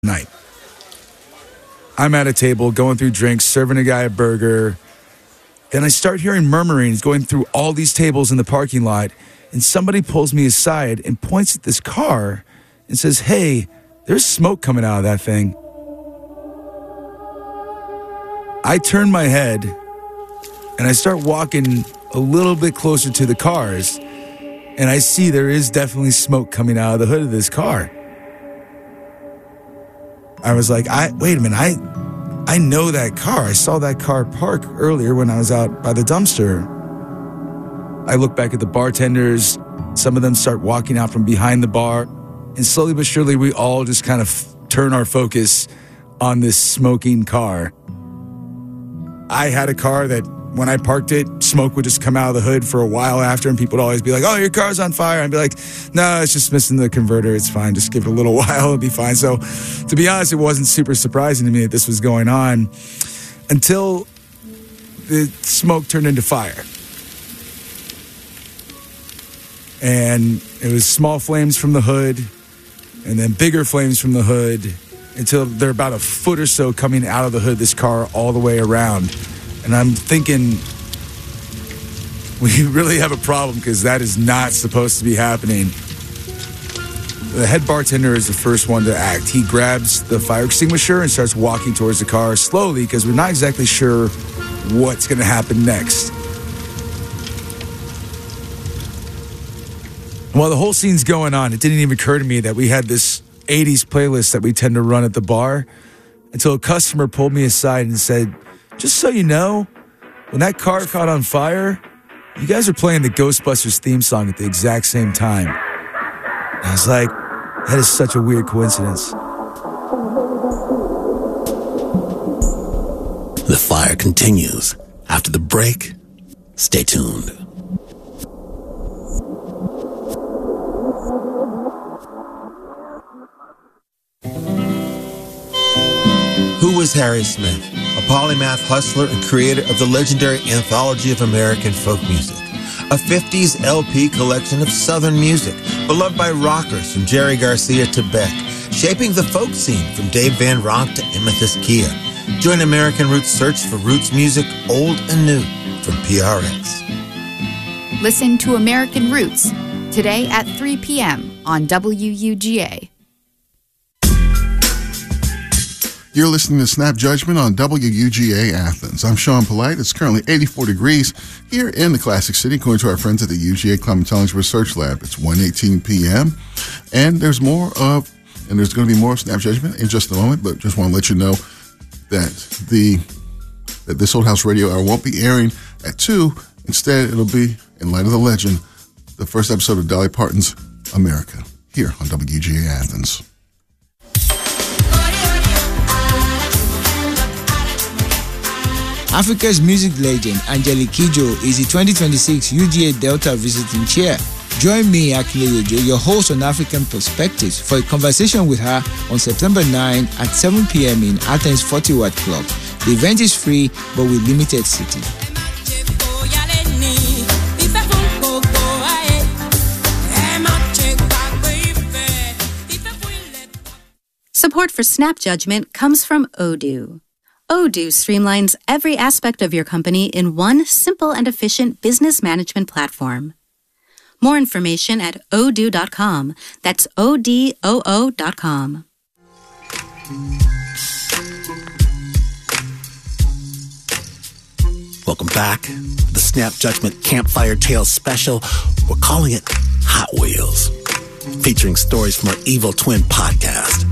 night. I'm at a table going through drinks, serving a guy a burger. Then I start hearing murmurings going through all these tables in the parking lot, and somebody pulls me aside and points at this car and says, "Hey, there's smoke coming out of that thing." I turn my head and I start walking a little bit closer to the cars, and I see there is definitely smoke coming out of the hood of this car. I was like, wait a minute, I know that car. I saw that car park earlier when I was out by the dumpster. I look back at the bartenders. Some of them start walking out from behind the bar. And slowly but surely, we all just kind of turn our focus on this smoking car. I had a car that when I parked it, smoke would just come out of the hood for a while after, and people would always be like, "Oh, your car's on fire." I'd be like, "No, it's just missing the converter. It's fine. Just give it a little while. It'll be fine." So, to be honest, it wasn't super surprising to me that this was going on until the smoke turned into fire. And it was small flames from the hood, and then bigger flames from the hood, until they're about a foot or so coming out of the hood of this car all the way around. And I'm thinking, we really have a problem because that is not supposed to be happening. The head bartender is the first one to act. He grabs the fire extinguisher and starts walking towards the car slowly because we're not exactly sure what's going to happen next. While the whole scene's going on, it didn't even occur to me that we had this 80s playlist that we tend to run at the bar until a customer pulled me aside and said, "Just so you know, when that car caught on fire, you guys are playing the Ghostbusters theme song at the exact same time." And I was like, that is such a weird coincidence. The fire continues. After the break, stay tuned. Who was Harry Smith? A polymath hustler and creator of the legendary Anthology of American Folk Music, a 50s LP collection of Southern music, beloved by rockers from Jerry Garcia to Beck, shaping the folk scene from Dave Van Ronk to Amethyst Kia. Join American Roots' search for roots music, old and new, from PRX. Listen to American Roots today at 3 p.m. on WUGA. You're listening to Snap Judgment on WUGA Athens. I'm Sean Polite. It's currently 84 degrees here in the Classic City, according to our friends at the UGA Climatology Research Lab. It's 1:18 p.m. And there's going to be more Snap Judgment in just a moment, but just want to let you know that this Old House Radio Hour won't be airing at 2. Instead, it'll be, in light of the legend, the first episode of Dolly Parton's America here on WUGA Athens. Africa's music legend Angelique Kidjo is the 2026 UGA Delta Visiting Chair. Join me, Akile Ojo, your host on African Perspectives, for a conversation with her on September 9 at 7 p.m. in Athens 40 Watt Club. The event is free, but with limited seating. Support for Snap Judgment comes from Odoo. Odoo streamlines every aspect of your company in one simple and efficient business management platform. More information at odoo.com. That's ODOO.com. Welcome back. The Snap Judgment Campfire Tales special. We're calling it Hot Wheels, featuring stories from our Evil Twin podcast.